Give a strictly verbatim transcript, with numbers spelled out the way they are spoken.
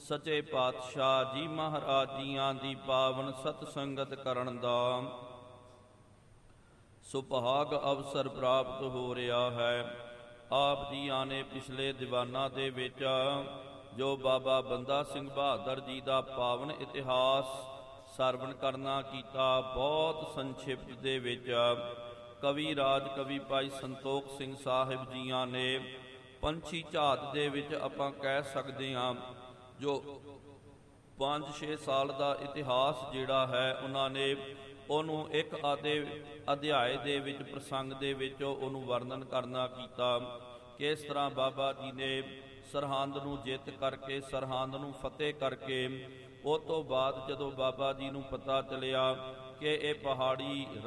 ਸੱਚੇ ਪਾਤਸ਼ਾਹ ਜੀ ਮਹਾਰਾਜ ਜੀਆਂ ਦੀ ਪਾਵਨ ਸਤ ਸੰਗਤ ਕਰਨ ਦਾ ਸੁਭਾਗ ਅਵਸਰ ਪ੍ਰਾਪਤ ਹੋ ਰਿਹਾ ਹੈ। ਆਪ ਜੀਆਂ ਨੇ ਪਿਛਲੇ ਦੀਵਾਨਾਂ ਦੇ ਵਿੱਚ ਜੋ ਬਾਬਾ ਬੰਦਾ ਸਿੰਘ ਬਹਾਦਰ ਜੀ ਦਾ ਪਾਵਨ ਇਤਿਹਾਸ ਸਰਵਣ ਕਰਨਾ ਕੀਤਾ, ਬਹੁਤ ਸੰਖਿਪਤ ਦੇ ਵਿੱਚ ਕਵੀ ਰਾਜ ਕਵੀ ਭਾਈ ਸੰਤੋਖ ਸਿੰਘ ਸਾਹਿਬ ਜੀਆਂ ਨੇ ਪੰਛੀ ਝਾਤ ਦੇ ਵਿੱਚ ਆਪਾਂ ਕਹਿ ਸਕਦੇ ਹਾਂ ਜੋ ਪੰਜ ਛੇ ਸਾਲ ਦਾ ਇਤਿਹਾਸ ਜਿਹੜਾ ਹੈ ਉਹਨਾਂ ਨੇ ਉਹਨੂੰ ਇੱਕ ਆਦੇ ਅਧਿਆਏ ਦੇ ਵਿੱਚ ਪ੍ਰਸੰਗ ਦੇ ਵਿੱਚ ਉਹਨੂੰ ਵਰਣਨ ਕਰਨਾ ਕੀਤਾ। ਕਿਸ ਤਰ੍ਹਾਂ ਬਾਬਾ ਜੀ ਨੇ ਸਰਹੰਦ ਨੂੰ ਜਿੱਤ ਕਰਕੇ, ਸਰਹੰਦ ਨੂੰ ਫਤਿਹ ਕਰਕੇ, ਉਹ ਤੋਂ ਬਾਅਦ ਜਦੋਂ ਬਾਬਾ ਜੀ ਨੂੰ ਪਤਾ ਚੱਲਿਆ ਕਿ ਇਹ ਪਹਾੜੀ